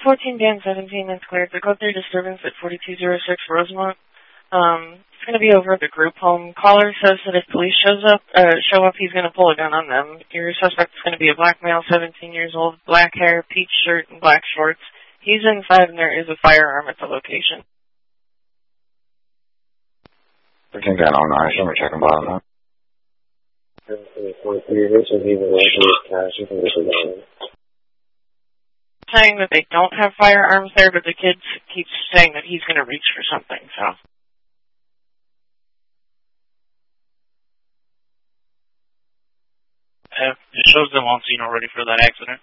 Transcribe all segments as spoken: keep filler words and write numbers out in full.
fourteen Dan seventeen, that's cleared. The code three disturbance at forty-two oh six Rosemont. Um, it's going to be over at the group home. Caller says that if police shows up, uh, show up, he's going to pull a gun on them. Your suspect is going to be a black male, seventeen years old, black hair, peach shirt, and black shorts. He's inside and there is a firearm at the location. thirteen Dan oh nine, show me checking bottom now. Saying that they don't have firearms there, but the kid keeps saying that he's going to reach for something, so. Uh, it shows them on scene already for that accident.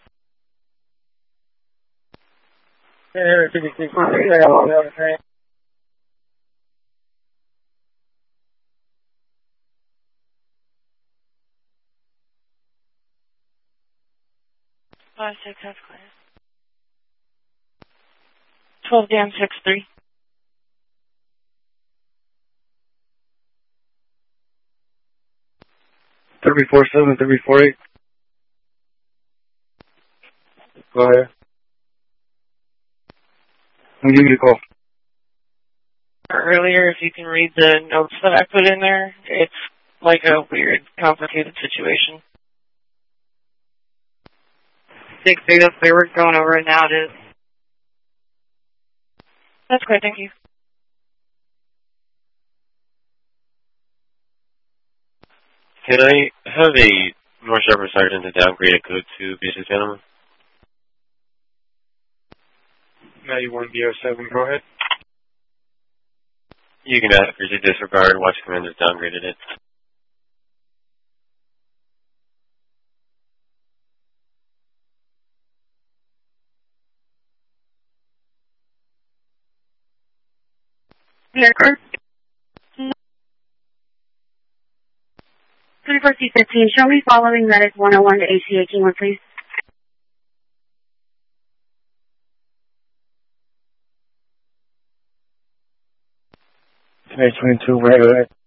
Five, six, that's clear. twelve Dan six three. three four seven, three four eight. Go ahead. I'll give you a call. Earlier, if you can read the notes that I put in there, it's like a weird, complicated situation. six three, that's where we're going over it now, it is. That's great, thank you. Can I have a North Shepherd Sergeant to downgrade a code to basic gentleman? ninety-one B O seven, go ahead. You can uh, proceed to disregard. Watch Commander's downgraded it. Aircraft. twenty-four C fifteen, show me following medic one oh one to A C eighteen one, please. twenty twenty-two, right, right.